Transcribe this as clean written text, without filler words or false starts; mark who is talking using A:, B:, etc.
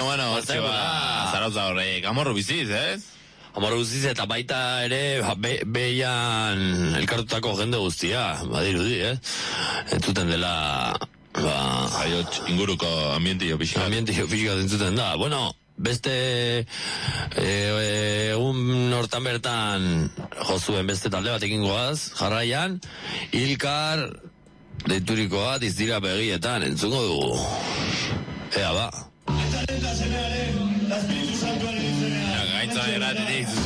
A: Bueno, zarauza horrek, amorru biziz, ez?
B: Amorru biziz eta baita ere, behian elkartutako jende guztia, badirudi, entzuten dela,
A: Jaiotx inguruko ambientio pixka.
B: Ambientio pixka entzuten da. Bueno, beste egun hortan bertan jozuen beste talde batekin goaz, jarraian, Ilkar deiturikoa dizdira begietan, entzungo dugu. Ea ba.
A: Gaitza eratetik